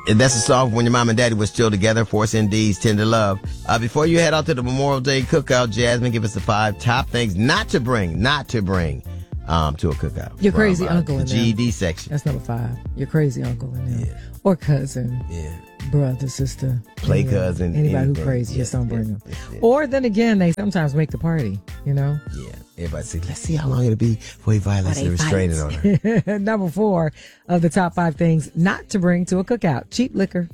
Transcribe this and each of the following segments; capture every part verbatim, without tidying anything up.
That's a song when your mom and daddy were still together. Force M D's Tender Love. Uh, before you head out to the Memorial Day cookout, Jasmine, give us the five top things not to bring, not to bring um, to a cookout. Your from, crazy uh, uncle the in G E D there. section. That's number five. Your crazy uncle in there. Yeah. Or cousin. Yeah. Brother, sister. Play anybody, cousin. Anybody anything. who crazy, Yeah, just don't bring yeah, them. yeah, yeah. Or then again, they sometimes make the party, you know? Yeah. Everybody say, let's see how long it'll be before he violates the restraining order. Number four of the top five things not to bring to a cookout. Cheap liquor.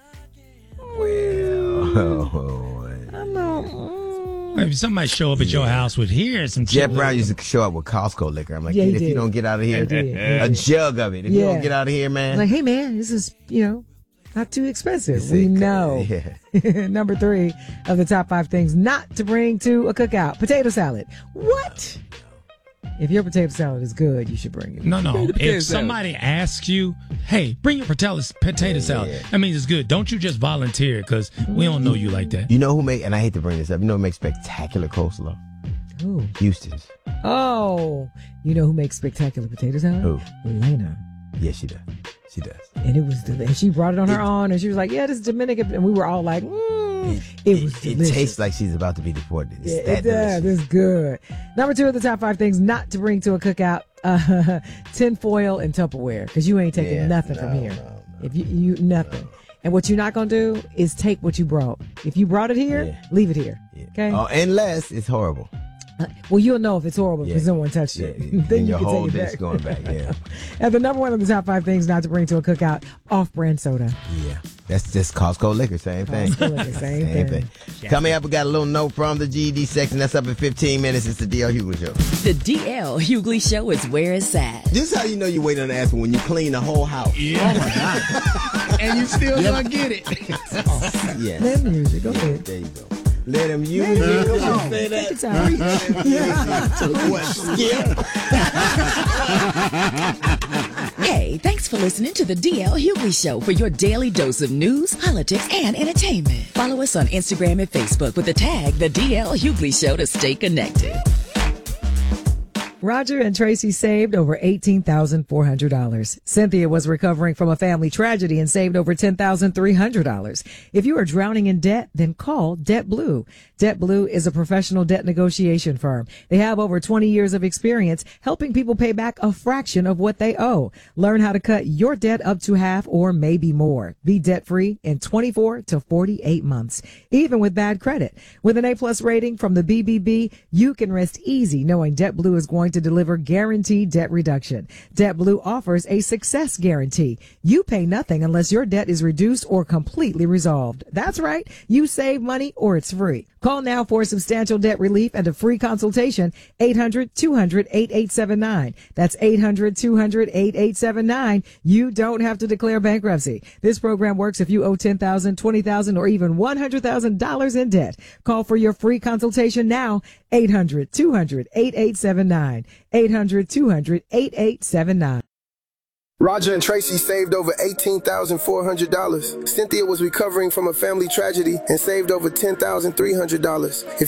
Well, oh, I know. Maybe somebody show up at your house with here some Jeff cheap Brown liquor. used to show up with Costco liquor. I'm like, Yeah, he kid, if you did. don't get out of here, He did. He a did. jug of it. If you Yeah. don't get out of here, man. Like, hey, man, this is, you know, not too expensive. It's We a- know. Yeah. Number three of the top five things not to bring to a cookout. Potato salad. What? If your potato salad is good, you should bring it. No, no. potato If salad. somebody asks you, hey, bring your potato, potato salad, yeah. that means it's good. Don't you just volunteer because we don't know you like that. You know who make, and I hate to bring this up, you know who makes spectacular coleslaw? Ooh. Houston's. Oh, you know who makes spectacular potato salad? Who? Lena. Yes, she does. She does. And it was, del- and she brought it on her It- own, and she was like, "Yeah, this is Dominican," and we were all like, mm, "It, was It delicious." tastes like she's about to be deported. It's Yeah, that it does. delicious. It's good. Number two of the top five things not to bring to a cookout: uh, tin foil and Tupperware, because you ain't taking Yeah, nothing no, from here. no, no, if you, you nothing, and what you're not gonna do is take what you brought. If you brought it here, Yeah. leave it here. Yeah. Okay. Oh, unless it's horrible. Well, you'll know if it's horrible because Yeah. no one touched Yeah, it. yeah. then Then you your can whole take it dish back. going back. Yeah. And the number one of the top five things not to bring to a cookout: off-brand soda. Yeah. That's just Costco liquor. Same thing. Costco liquor, same thing. Coming up, we got a little note from the G E D section. That's up in fifteen minutes. It's the D L Hughley Show. The D L Hughley Show is where it's at. This is how you know you're waiting on the answer when you clean the whole house. Yeah. Oh my God. And you still gonna get it. Yes. Let me use it. Go ahead. There you go. Let him use it. Come on, say Take that. your time. What? Skip? Hey, thanks for listening to the D L Hughley Show for your daily dose of news, politics, and entertainment. Follow us on Instagram and Facebook with the tag The D L Hughley Show to stay connected. Roger and Tracy saved over eighteen thousand four hundred dollars. Cynthia was recovering from a family tragedy and saved over ten thousand three hundred dollars. If you are drowning in debt, then call DebtBlue. DebtBlue is a professional debt negotiation firm. They have over twenty years of experience helping people pay back a fraction of what they owe. Learn how to cut your debt up to half or maybe more. Be debt-free in twenty-four to forty-eight months, even with bad credit. With an A-plus rating from the B B B, you can rest easy knowing DebtBlue is going to deliver guaranteed debt reduction. DebtBlue offers a success guarantee. You pay nothing unless your debt is reduced or completely resolved. That's right. You save money or it's free. Call now for substantial debt relief and a free consultation. eight hundred two hundred eighty-eight seventy-nine. That's eight hundred two hundred eighty-eight seventy-nine. You don't have to declare bankruptcy. This program works if you owe ten thousand dollars, twenty thousand dollars, or even one hundred thousand dollars in debt. Call for your free consultation now. eight hundred two hundred eighty-eight seventy-nine. eight hundred two hundred eighty-eight seventy-nine. Roger and Tracy saved over eighteen thousand four hundred dollars. Cynthia was recovering from a family tragedy and saved over ten thousand three hundred dollars. If